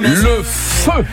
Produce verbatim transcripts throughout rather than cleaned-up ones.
Le feu.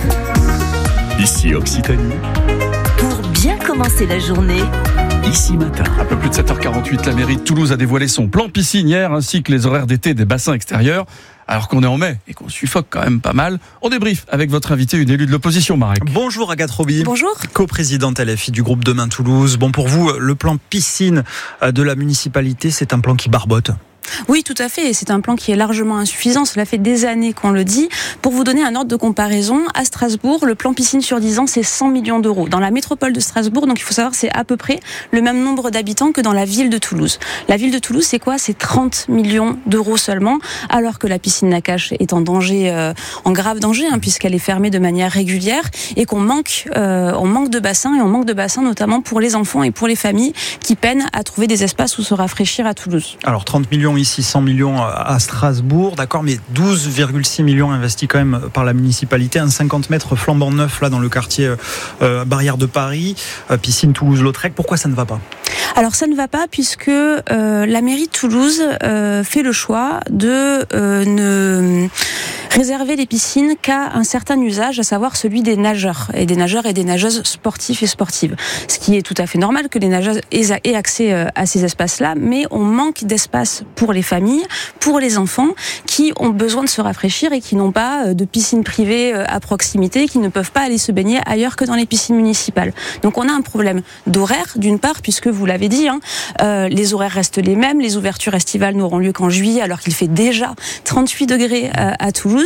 Ici Occitanie. Pour bien commencer la journée. Ici matin. Un peu plus de sept heures quarante-huit, la mairie de Toulouse a dévoilé son plan piscine hier, ainsi que les horaires d'été des bassins extérieurs. Alors qu'on est en mai et qu'on suffoque quand même pas mal, on débriefe avec votre invité, une élue de l'opposition, Marek. Bonjour Agathe Roby. Bonjour. Co-présidente L F I du groupe Demain Toulouse. Bon, pour vous, le plan piscine de la municipalité, c'est un plan qui barbote. Oui, tout à fait. C'est un plan qui est largement insuffisant. Cela fait des années qu'on le dit. Pour vous donner un ordre de comparaison, à Strasbourg, le plan piscine sur dix ans, c'est cent millions d'euros. Dans la métropole de Strasbourg, donc il faut savoir, c'est à peu près le même nombre d'habitants que dans la ville de Toulouse. La ville de Toulouse, c'est quoi ? C'est trente millions d'euros seulement, alors que la piscine Nakache est en danger, euh, en grave danger, hein, puisqu'elle est fermée de manière régulière et qu'on manque, euh, on manque de bassins et on manque de bassins notamment pour les enfants et pour les familles qui peinent à trouver des espaces où se rafraîchir à Toulouse. Alors trente millions ici, cent millions à Strasbourg, d'accord, mais douze virgule six millions investis quand même par la municipalité, un cinquante mètres flambant neuf là dans le quartier euh, Barrière de Paris, euh, piscine Toulouse-Lautrec. Pourquoi ça ne va pas ? Alors ça ne va pas puisque euh, la mairie de Toulouse euh, fait le choix de euh, ne réserver les piscines qu'à un certain usage, à savoir celui des nageurs et des nageurs et des nageuses sportifs et sportives. Ce qui est tout à fait normal que les nageuses aient accès à ces espaces-là, mais on manque d'espace pour les familles, pour les enfants qui ont besoin de se rafraîchir et qui n'ont pas de piscine privée à proximité, qui ne peuvent pas aller se baigner ailleurs que dans les piscines municipales. Donc on a un problème d'horaire d'une part, puisque vous l'avez dit, hein, euh, les horaires restent les mêmes, les ouvertures estivales n'auront lieu qu'en juillet alors qu'il fait déjà trente-huit degrés euh, à Toulouse.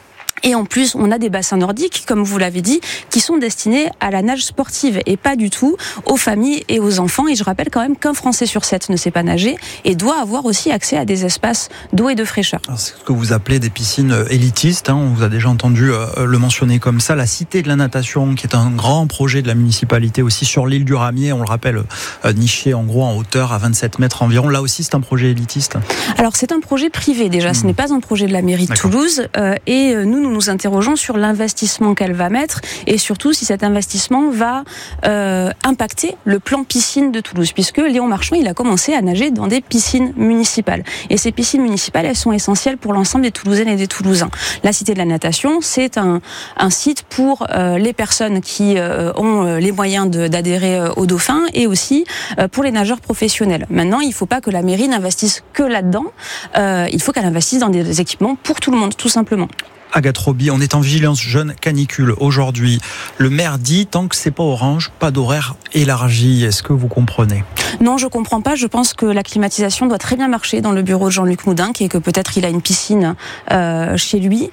Et en plus, on a des bassins nordiques, comme vous l'avez dit, qui sont destinés à la nage sportive et pas du tout aux familles et aux enfants. Et je rappelle quand même qu'un Français sur sept ne sait pas nager et doit avoir aussi accès à des espaces d'eau et de fraîcheur. Alors, c'est ce que vous appelez des piscines élitistes, hein, on vous a déjà entendu euh, le mentionner comme ça. La Cité de la Natation, qui est un grand projet de la municipalité aussi sur l'île du Ramier, on le rappelle, euh, niché en gros en hauteur à vingt-sept mètres environ. Là aussi, c'est un projet élitiste. Alors, c'est un projet privé déjà, mmh. ce n'est pas un projet de la mairie de D'accord. Toulouse. Euh, et nous, nous nous interrogeons sur l'investissement qu'elle va mettre et surtout si cet investissement va euh, impacter le plan piscine de Toulouse, puisque Léon Marchand, il a commencé à nager dans des piscines municipales. Et ces piscines municipales, elles sont essentielles pour l'ensemble des Toulousaines et des Toulousains. La Cité de la Natation, c'est un, un site pour euh, les personnes qui euh, ont euh, les moyens de, d'adhérer euh, au Dauphin et aussi euh, pour les nageurs professionnels. Maintenant, il ne faut pas que la mairie n'investisse que là-dedans. Euh, il faut qu'elle investisse dans des équipements pour tout le monde, tout simplement. Agathe Roby, on est en vigilance jaune canicule aujourd'hui. Le maire dit, tant que c'est pas orange, pas d'horaire élargi. Est-ce que vous comprenez ? Non, je comprends pas. Je pense que la climatisation doit très bien marcher dans le bureau de Jean-Luc Moudinque et que peut-être il a une piscine euh, chez lui.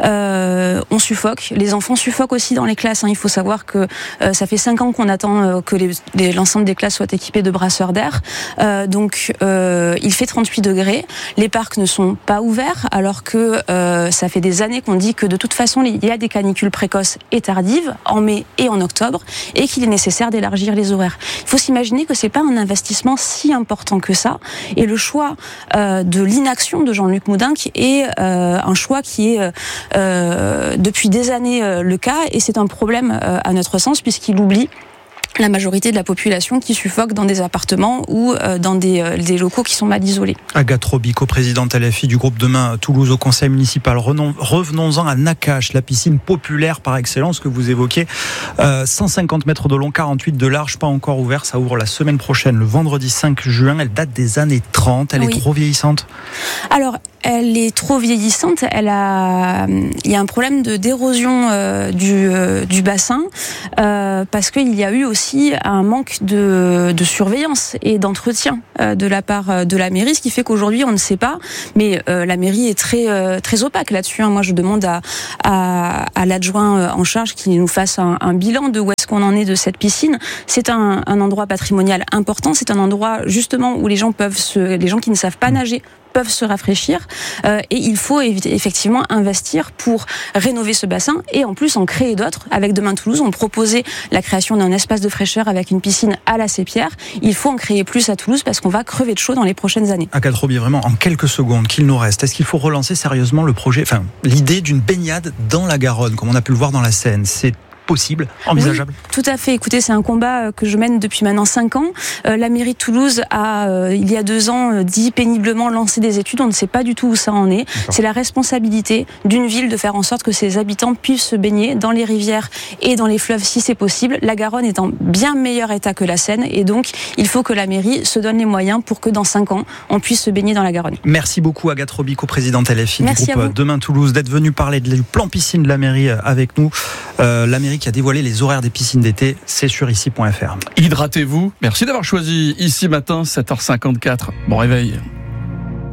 Euh, on suffoque. Les enfants suffoquent aussi dans les classes. Hein. Il faut savoir que euh, ça fait cinq ans qu'on attend euh, que les, les, l'ensemble des classes soient équipées de brasseurs d'air. Euh, donc, euh, il fait trente-huit degrés. Les parcs ne sont pas ouverts alors que euh, ça fait des années qu'on dit que de toute façon, il y a des canicules précoces et tardives en mai et en octobre et qu'il est nécessaire d'élargir les horaires. Il faut s'imaginer que c'est pas un investissement si important que ça et le choix euh, de l'inaction de Jean-Luc Moudinque est euh, un choix qui est euh, depuis des années euh, le cas et c'est un problème euh, à notre sens puisqu'il oublie la majorité de la population qui suffoque dans des appartements ou euh, dans des, euh, des locaux qui sont mal isolés. Agathe Roby, coprésidente L F I du groupe Demain Toulouse au conseil municipal. Revenons-en à Nakache, la piscine populaire par excellence que vous évoquez. Euh, cent cinquante mètres de long, quarante-huit de large, pas encore ouvert. Ça ouvre la semaine prochaine, le vendredi cinq juin. Elle date des années trente. Elle oui. est trop vieillissante. Alors, elle est trop vieillissante. Elle a, il y a un problème de d'érosion euh, du, euh, du bassin euh, parce qu'il y a eu aussi un manque de, de surveillance et d'entretien euh, de la part de la mairie, ce qui fait qu'aujourd'hui on ne sait pas, mais euh, la mairie est très euh, très opaque là-dessus. Hein. Moi, je demande à, à, à l'adjoint en charge qu'il nous fasse un, un bilan de où est-ce qu'on en est de cette piscine. C'est un, un endroit patrimonial important. C'est un endroit justement où les gens peuvent se, les gens qui ne savent pas nager peuvent se rafraîchir euh, et il faut effectivement investir pour rénover ce bassin et en plus en créer d'autres. Avec Demain Toulouse, on proposait la création d'un espace de fraîcheur avec une piscine à la Sépierre. Il faut en créer plus à Toulouse parce qu'on va crever de chaud dans les prochaines années. Agathe Roby, vraiment en quelques secondes qu'il nous reste, est-ce qu'il faut relancer sérieusement le projet, enfin l'idée d'une baignade dans la Garonne, comme on a pu le voir dans la Seine? C'est possible, envisageable? Oui, tout à fait. Écoutez, c'est un combat que je mène depuis maintenant cinq ans. Euh, la mairie de Toulouse a, euh, il y a deux ans, dit péniblement lancer des études. On ne sait pas du tout où ça en est. D'accord. C'est la responsabilité d'une ville de faire en sorte que ses habitants puissent se baigner dans les rivières et dans les fleuves si c'est possible. La Garonne est en bien meilleur état que la Seine et donc il faut que la mairie se donne les moyens pour que dans cinq ans, on puisse se baigner dans la Garonne. Merci beaucoup Agathe Robico, présidente L F I Merci du groupe Demain Toulouse, d'être venue parler du plan piscine de la mairie avec nous. Euh, la mairie qui a dévoilé les horaires des piscines d'été, c'est sur ici point f r. Hydratez-vous. Merci d'avoir choisi Ici Matin, sept heures cinquante-quatre. Bon réveil.